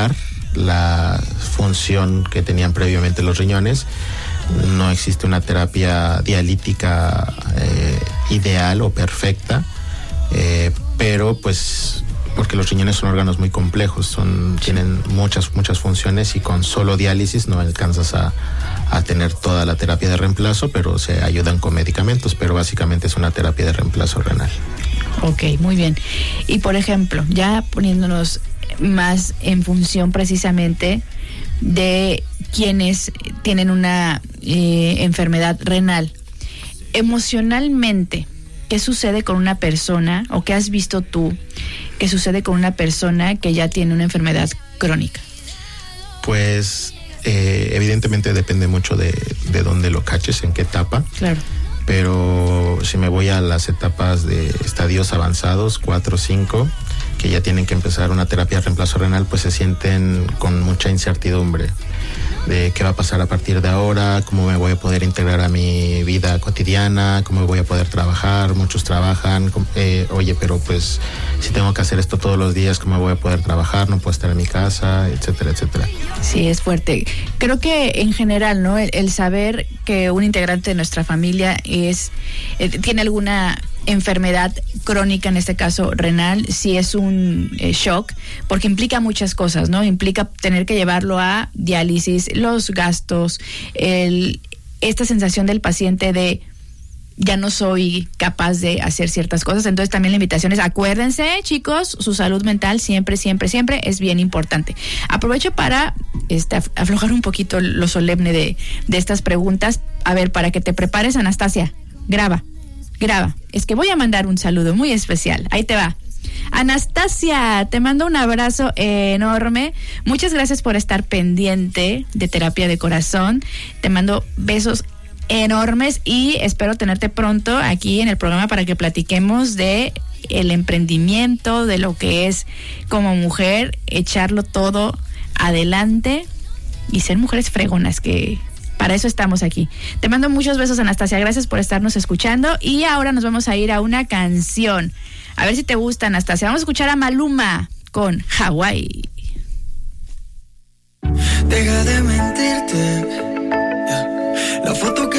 recuperar la función que tenían previamente los riñones. No existe una terapia dialítica ideal o perfecta, pero pues porque los riñones son órganos muy complejos, tienen muchas funciones, y con solo diálisis no alcanzas a tener toda la terapia de reemplazo, pero se ayudan con medicamentos, pero básicamente es una terapia de reemplazo renal. Ok, muy bien. Y por ejemplo, ya poniéndonos más en función precisamente de quienes tienen una enfermedad renal, emocionalmente, ¿qué sucede con una persona, o qué has visto tú que sucede con una persona que ya tiene una enfermedad crónica? Pues evidentemente depende mucho de dónde lo caches, en qué etapa. Claro. Pero si me voy a las etapas de estadios avanzados, 4 o 5, que ya tienen que empezar una terapia de reemplazo renal, pues se sienten con mucha incertidumbre de qué va a pasar a partir de ahora, cómo me voy a poder integrar a mi vida cotidiana, cómo voy a poder trabajar. Muchos trabajan, oye, pero pues si tengo que hacer esto todos los días, ¿cómo voy a poder trabajar? No puedo estar en mi casa, etcétera, etcétera. Sí, es fuerte. Creo que en general, ¿no? El saber que un integrante de nuestra familia tiene alguna enfermedad crónica, en este caso renal, sí es un shock, porque implica muchas cosas, ¿no? Implica tener que llevarlo a diálisis, los gastos, esta sensación del paciente de ya no soy capaz de hacer ciertas cosas. Entonces también la invitación es, acuérdense, chicos, su salud mental siempre es bien importante. Aprovecho para aflojar un poquito lo solemne de estas preguntas. A ver, para que te prepares, Anastasia, graba. Es que voy a mandar un saludo muy especial. Ahí te va. Anastasia, te mando un abrazo enorme. Muchas gracias por estar pendiente de Terapia de Corazón. Te mando besos enormes y espero tenerte pronto aquí en el programa para que platiquemos de el emprendimiento, de lo que es como mujer, echarlo todo adelante y ser mujeres fregonas, que para eso estamos aquí. Te mando muchos besos, Anastasia. Gracias por estarnos escuchando. Y ahora nos vamos a ir a una canción. A ver si te gusta, Anastasia. Vamos a escuchar a Maluma con Hawái. Deja de mentirte. La foto que